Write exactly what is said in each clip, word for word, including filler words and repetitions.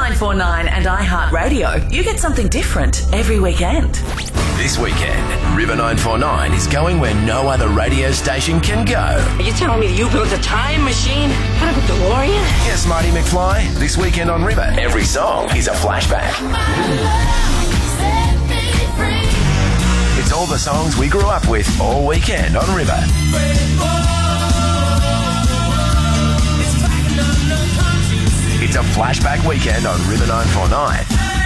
nine four nine and iHeartRadio, you get something different every weekend. This weekend, River nine four nine is going where no other radio station can go. Are you telling me you built a time machine out of a DeLorean? Yes, Marty McFly. This weekend on River, every song is a flashback. It's all the songs we grew up with all weekend on River. It's a flashback weekend on River nine four nine.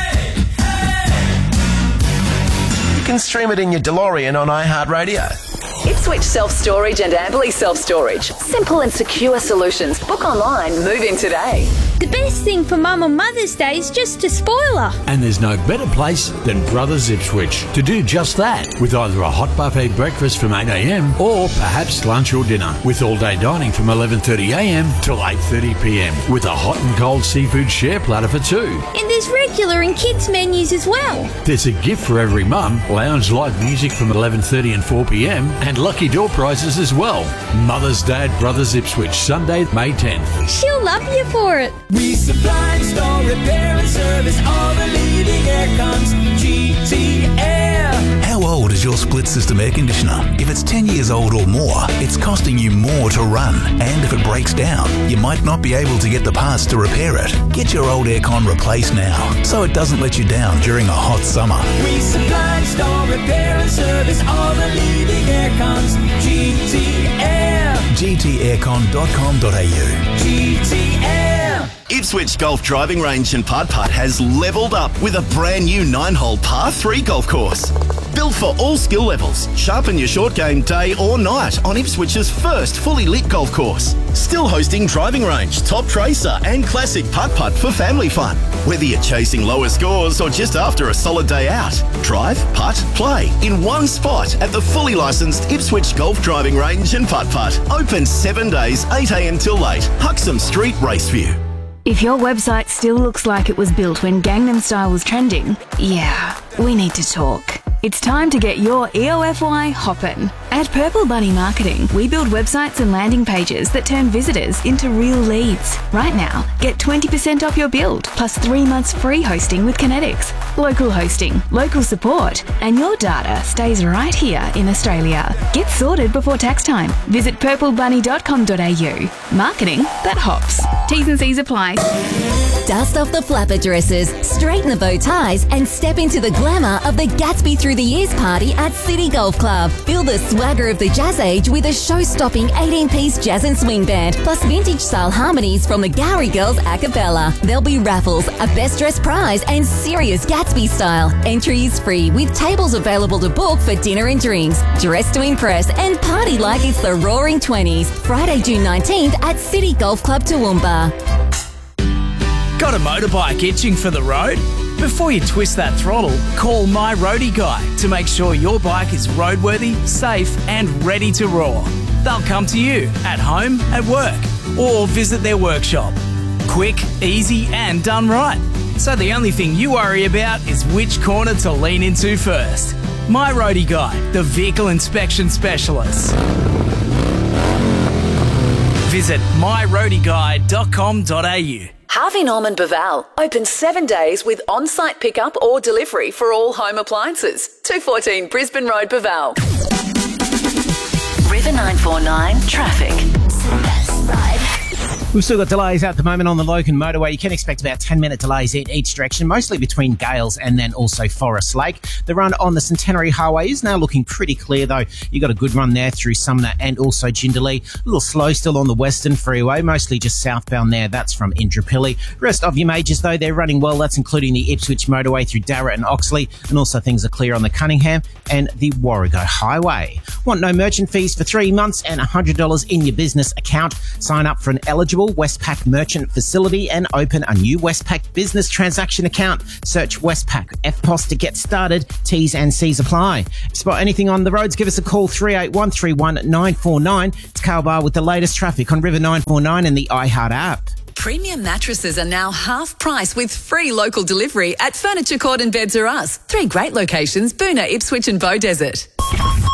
You can stream it in your DeLorean on iHeartRadio. Ipswich Self-Storage and Amberley Self-Storage. Simple and secure solutions. Book online. Move in today. The best thing for Mum on Mother's Day is just to spoil her. And there's no better place than Brothers Ipswich to do just that, with either a hot buffet breakfast from eight a m or perhaps lunch or dinner, with all-day dining from eleven thirty a m till eight thirty p m, with a hot and cold seafood share platter for two. And there's regular and kids menus as well. There's a gift for every mum, lounge live music from eleven thirty and four p m, and lucky door prizes as well. Mother's Day at Brothers Ipswich, Sunday, May tenth. She'll love you for it. We supply, install, repair and service all the leading air cons. G T Air. How old is your split system air conditioner? If it's ten years old or more, it's costing you more to run. And if it breaks down, you might not be able to get the parts to repair it. Get your old aircon replaced now, so it doesn't let you down during a hot summer. We supply, install, repair and service all the leading air cons. G T Air. G T aircon dot com dot a u. G T Air. Ipswich Golf Driving Range and Putt Putt has levelled up with a brand new nine-hole par three golf course. Built for all skill levels, sharpen your short game day or night on Ipswich's first fully lit golf course. Still hosting driving range, top tracer and classic putt putt for family fun. Whether you're chasing lower scores or just after a solid day out, drive, putt, play in one spot at the fully licensed Ipswich Golf Driving Range and Putt Putt. Open seven days, eight a m till late. Huxham Street, Raceview. If your website still looks like it was built when Gangnam Style was trending, yeah, we need to talk. It's time to get your E O F Y hoppin'. At Purple Bunny Marketing, we build websites and landing pages that turn visitors into real leads. Right now, get twenty percent off your build, plus three months free hosting with Kinetics. Local hosting, local support, and your data stays right here in Australia. Get sorted before tax time. Visit purple bunny dot com dot a u. Marketing that hops. T's and C's apply. Dust off the flapper dresses, straighten the bow ties, and step into the glamour of the Gatsby Through the Years party at City Golf Club. Feel the swagger of the jazz age with a show-stopping eighteen-piece jazz and swing band, plus vintage-style harmonies from the Gowrie Girls a cappella. There'll be raffles, a best dressed prize, and serious Gatsby style. Entry is free, with tables available to book for dinner and drinks. Dress to impress and party like it's the Roaring Twenties. Friday, June nineteenth at City Golf Club, Toowoomba. Got a motorbike itching for the road? Before you twist that throttle, call My Roadie Guy to make sure your bike is roadworthy, safe and ready to roar. They'll come to you at home, at work, or visit their workshop. Quick, easy and done right. So the only thing you worry about is which corner to lean into first. My Roadie Guy, the vehicle inspection specialist. Visit my roadie guy dot com dot a u. Harvey Norman Baval, open seven days with on-site pickup or delivery for all home appliances. two fourteen Brisbane Road, Baval. River nine four nine traffic. We've still got delays at the moment on the Logan motorway. You can expect about ten minute delays in each direction, mostly between Gales and then also Forest Lake. The run on the Centenary Highway is now looking pretty clear though. You got a good run there through Sumner and also Jindalee. A little slow still on the Western Freeway, mostly just southbound there. That's from Indooroopilly. Rest of your majors though, they're running well. That's including the Ipswich motorway through Darra and Oxley, and also things are clear on the Cunningham and the Warrego Highway. Want no merchant fees for three months and one hundred dollars in your business account? Sign up for an eligible Westpac merchant facility and open a new Westpac business transaction account. Search Westpac F P O S to get started. T's and C's apply. Spot anything on the roads, give us a call three eight one three one nine four nine. It's Carl Barr with the latest traffic on River nine four nine and the iHeart app. Premium mattresses are now half price with free local delivery at Furniture Court and Beds R Us. Three great locations, Boonah, Ipswich and Beaudesert.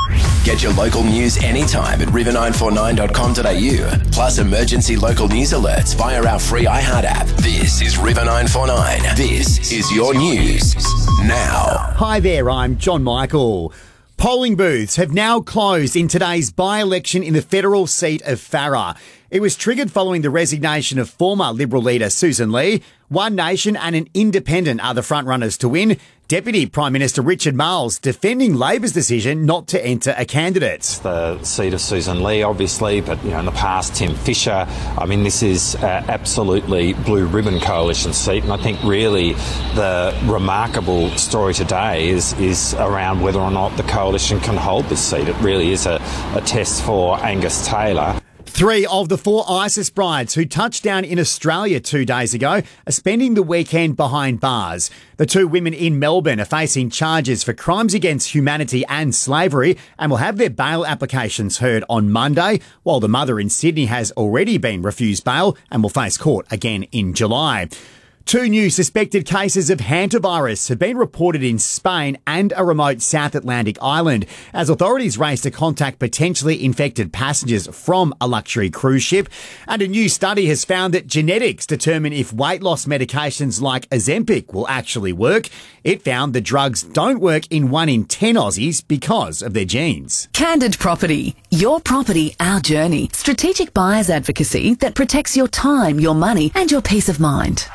Get your local news anytime at river nine four nine dot com dot a u, plus emergency local news alerts via our free iHeart app. This is River nine four nine. This is your news now. Hi there, I'm John Michael. Polling booths have now closed in today's by-election in the federal seat of Farrer. It was triggered following the resignation of former Liberal leader Susan Lee. One Nation and an Independent are the frontrunners to win. Deputy Prime Minister Richard Marles defending Labor's decision not to enter a candidate. It's the seat of Susan Lee, obviously, but you know, in the past, Tim Fisher. I mean, this is uh, absolutely blue ribbon coalition seat, and I think really the remarkable story today is is around whether or not the coalition can hold this seat. It really is a, a test for Angus Taylor. Three of the four ISIS brides who touched down in Australia two days ago are spending the weekend behind bars. The two women in Melbourne are facing charges for crimes against humanity and slavery and will have their bail applications heard on Monday, while the mother in Sydney has already been refused bail and will face court again in July. Two new suspected cases of hantavirus have been reported in Spain and a remote South Atlantic island as authorities race to contact potentially infected passengers from a luxury cruise ship. And a new study has found that genetics determine if weight loss medications like Ozempic will actually work. It found the drugs don't work in one in ten Aussies because of their genes. Candid Property. Your property, our journey. Strategic buyers advocacy that protects your time, your money and your peace of mind.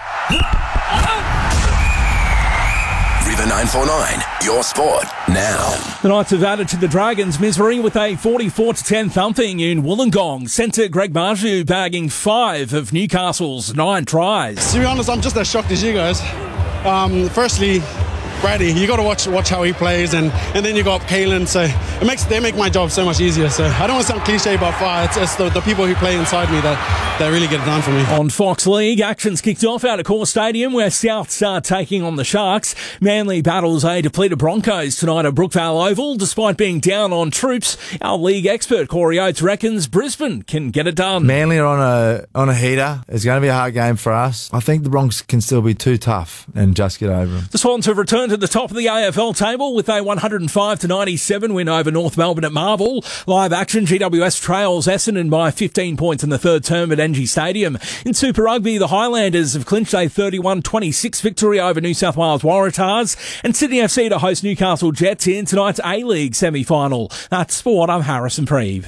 River nine four nine, your sport now. The Knights have added to the Dragons' misery with a forty-four to ten thumping in Wollongong. Centre Greg Marju bagging five of Newcastle's nine tries. To be honest, I'm just as shocked as you guys. Um, firstly, Brady, you got to watch watch how he plays, and, and then you got Kalen, so it makes they make my job so much easier. So I don't want to sound cliche, but uh, it's, it's the, the people who play inside me that, that really get it done for me. On Fox League, action's kicked off out of Core Stadium where Souths are taking on the Sharks. Manly battles a depleted Broncos tonight at Brookvale Oval. Despite being down on troops, our league expert Corey Oates reckons Brisbane can get it done. Manly are on a on a heater. It's going to be a hard game for us. I think the Bronx can still be too tough and just get over them. The Swans have returned to the top of the A F L table with a one hundred five to ninety-seven win over North Melbourne at Marvel. Live action, G W S trails Essendon by fifteen points in the third term at N G Stadium. In Super Rugby, the Highlanders have clinched a thirty-one twenty-six victory over New South Wales Waratahs, and Sydney F C to host Newcastle Jets in tonight's A-League semi-final. That's sport. I'm Harrison Preeve.